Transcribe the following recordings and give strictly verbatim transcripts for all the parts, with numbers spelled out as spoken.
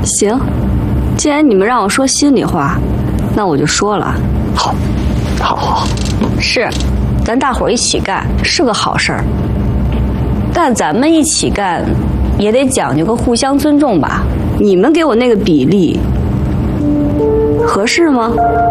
行，既然你们让我说心里话，那我就说了。 好，好，好， 是，咱大伙儿一起干是个好事儿，但咱们一起干也得讲究个互相尊重吧？你们给我那个比例合适吗？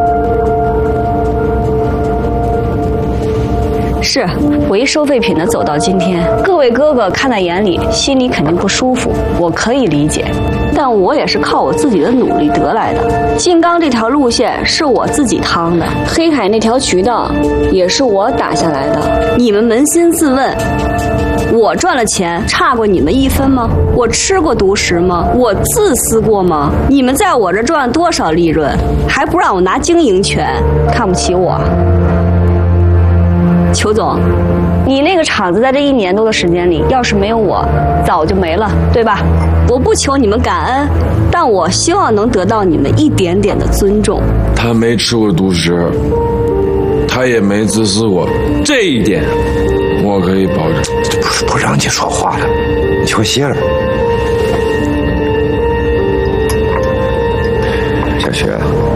是我一收废品的走到今天，各位哥哥看在眼里，心里肯定不舒服，我可以理解。但我也是靠我自己的努力得来的。金刚这条路线是我自己趟的，黑海那条渠道也是我打下来的。你们扪心自问，我赚了钱差过你们一分吗？我吃过独食吗？我自私过吗？你们在我这赚了多少利润，还不让我拿经营权？看不起我？裘总，你那个厂子在这一年多的时间里，要是没有我，早就没了，对吧？我不求你们感恩，但我希望能得到你们一点点的尊重。 他没吃过独食，他也没自私过，这一点我可以保证。 不是不让你说话了，你就歇着。小雪，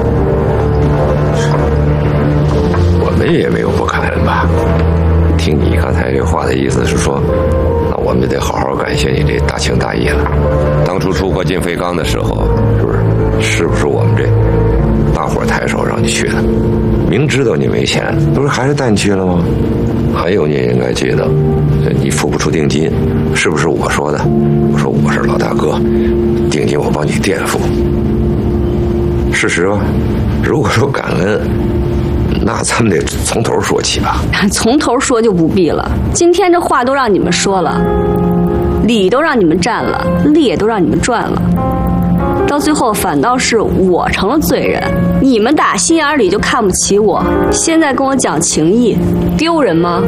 我们也没有不感恩吧？听你刚才这话的意思是说，那我们得好好感谢你这大情大义了。当初出国进飞钢的时候，是不是？是不是我们这大伙抬手让你去的？明知道你没钱，不是还是带你去了吗？还有，你也应该记得，你付不出定金，是不是我说的？我说我是老大哥，定金我帮你垫付。事实吧，如果说感恩，那咱们得从头说起吧。 从头说就不必了，今天这话都让你们说了，理都让你们占了，利也都让你们赚了，到最后反倒是我成了罪人。你们打心眼里就看不起我，现在跟我讲情义，丢人吗？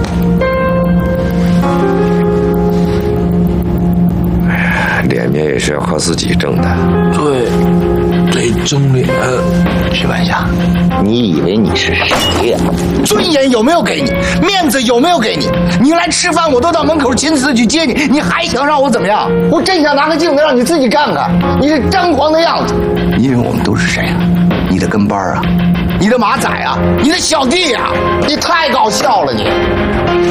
脸面也是要靠自己挣的。 对，得争脸。 徐晚霞，你以为你是谁呀？尊严有没有给你？面子有没有给你？你来吃饭，我都到门口亲自去接你，你还想让我怎么样？我真想拿个镜子让你自己看看，你是张狂的样子。因为我们都是谁啊？你的跟班啊，你的马仔啊，你的小弟啊，你太搞笑了你。